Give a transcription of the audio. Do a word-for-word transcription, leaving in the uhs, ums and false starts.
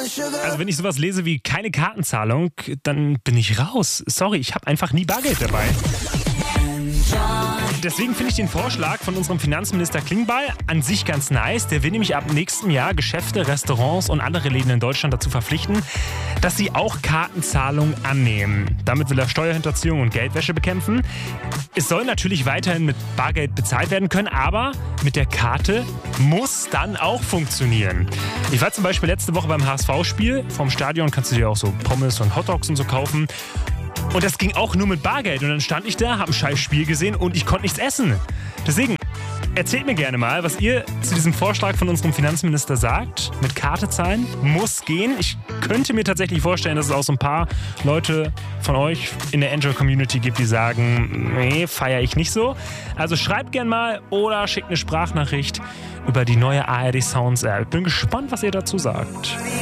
Also wenn ich sowas lese wie keine Kartenzahlung, dann bin ich raus. Sorry, ich habe einfach nie Bargeld dabei. Deswegen finde ich den Vorschlag von unserem Finanzminister Klingbeil an sich ganz nice. Der will nämlich ab nächstem Jahr Geschäfte, Restaurants und andere Läden in Deutschland dazu verpflichten, dass sie auch Kartenzahlungen annehmen. Damit will er Steuerhinterziehung und Geldwäsche bekämpfen. Es soll natürlich weiterhin mit Bargeld bezahlt werden können, aber mit der Karte muss dann auch funktionieren. Ich war zum Beispiel letzte Woche beim H S V-Spiel. Vom Stadion kannst du dir auch so Pommes und Hotdogs und so kaufen. Und das ging auch nur mit Bargeld. Und dann stand ich da, habe ein scheiß Spiel gesehen und ich konnte nichts essen. Deswegen, erzählt mir gerne mal, was ihr zu diesem Vorschlag von unserem Finanzminister sagt. Mit Karte zahlen muss gehen. Ich könnte mir tatsächlich vorstellen, dass es auch so ein paar Leute von euch in der Android-Community gibt, die sagen, nee, feiere ich nicht so. Also schreibt gerne mal oder schickt eine Sprachnachricht über die neue A R D Sounds App. Ich bin gespannt, was ihr dazu sagt.